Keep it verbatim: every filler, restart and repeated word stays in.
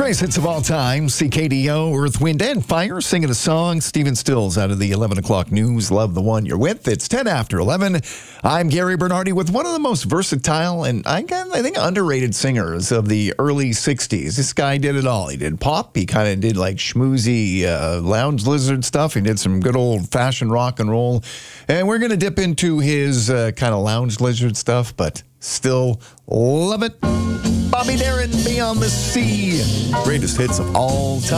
Greatest hits of all time, C K D O, Earth, Wind, and Fire, singing a song. Stephen Stills out of the eleven o'clock news. Love the one you're with. It's ten after eleven. I'm Gary Bernardi with one of the most versatile and I, I think underrated singers of the early sixties. This guy did it all. He did pop. He kind of did like schmoozy uh, lounge lizard stuff. He did some good old-fashioned rock and roll. And we're going to dip into his uh, kind of lounge lizard stuff, but still love it. Bobby Darin, Beyond the Sea. Greatest hits of all time.